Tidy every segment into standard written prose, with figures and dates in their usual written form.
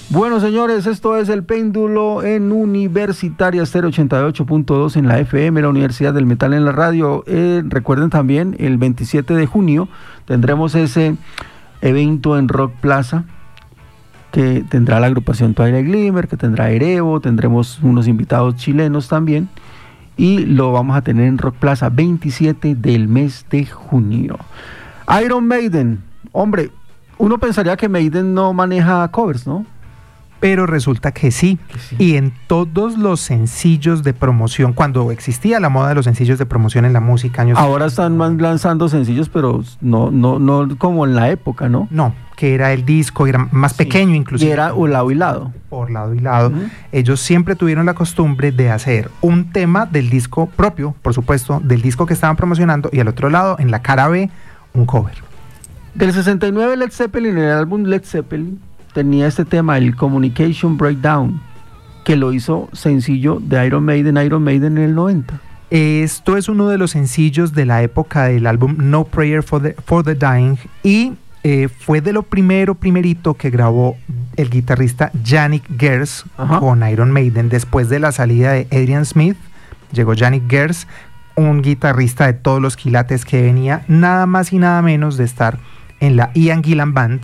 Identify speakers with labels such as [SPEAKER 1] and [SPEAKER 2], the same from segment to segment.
[SPEAKER 1] Bueno, señores, esto es El Péndulo en Universitaria Estéreo 88.2 en la FM, la Universidad del Metal en la radio. Recuerden también, el 27 de junio tendremos ese evento en Rock Plaza, que tendrá la agrupación Twilight Glimmer, que tendrá Erebo, tendremos unos invitados chilenos también, y lo vamos a tener en Rock Plaza, 27 del mes de junio. Iron Maiden, hombre, uno pensaría que Maiden no maneja covers, ¿no?
[SPEAKER 2] Pero resulta que sí. Y en todos los sencillos de promoción, cuando existía la moda de los sencillos de promoción en la música,
[SPEAKER 1] ahora están lanzando sencillos, pero no como en la época, ¿no?
[SPEAKER 2] No, que era el disco, era más pequeño inclusive.
[SPEAKER 1] Y era lado y lado.
[SPEAKER 2] Por lado y lado. Ellos siempre tuvieron la costumbre de hacer un tema del disco propio, por supuesto, del disco que estaban promocionando, y al otro lado, en la cara B, un cover.
[SPEAKER 1] Del 69 Led Zeppelin, en el álbum Led Zeppelin, tenía este tema, el Communication Breakdown, que lo hizo sencillo de Iron Maiden en el 90.
[SPEAKER 2] Esto es uno de los sencillos de la época del álbum No Prayer for the Dying, y fue de lo primerito que grabó el guitarrista Yannick Gers con Iron Maiden. Después de la salida de Adrian Smith, llegó Yannick Gers, un guitarrista de todos los quilates que venía nada más y nada menos de estar en la Ian Gillan Band.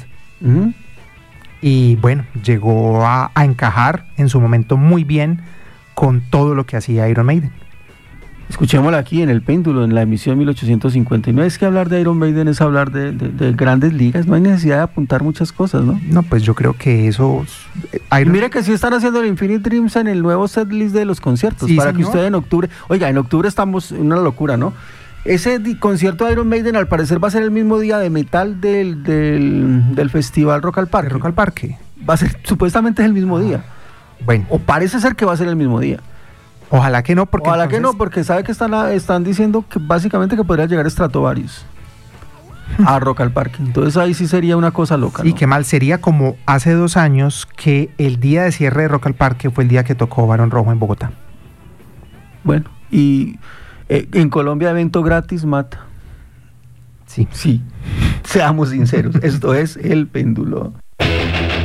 [SPEAKER 2] Y bueno, llegó a encajar en su momento muy bien con todo lo que hacía Iron Maiden.
[SPEAKER 1] Escuchémosla aquí en El Péndulo, en la emisión 1859. Es que hablar de Iron Maiden es hablar de grandes ligas, no hay necesidad de apuntar muchas cosas, ¿no?
[SPEAKER 2] No, pues yo creo que eso...
[SPEAKER 1] Mire que sí están haciendo el Infinite Dreams en el nuevo setlist de los conciertos, sí, para señor. Que usted en octubre... Oiga, en octubre estamos en una locura, ¿no? Ese concierto de Iron Maiden al parecer va a ser el mismo día de metal del festival Rock al Parque.
[SPEAKER 2] Rock al Parque.
[SPEAKER 1] Va a ser, supuestamente es el mismo día.
[SPEAKER 2] Bueno.
[SPEAKER 1] O parece ser que va a ser el mismo día.
[SPEAKER 2] Ojalá que no, porque
[SPEAKER 1] ojalá entonces... que no, porque sabe que están diciendo que básicamente que podría llegar Stratovarius a Rock al Parque. Entonces ahí sí sería una cosa loca, ¿no?
[SPEAKER 2] Y qué mal sería como hace 2 años que el día de cierre de Rock al Parque fue el día que tocó Barón Rojo en Bogotá.
[SPEAKER 1] Bueno, y en Colombia evento gratis mata.
[SPEAKER 2] Sí.
[SPEAKER 1] Sí, seamos sinceros, esto es El Péndulo.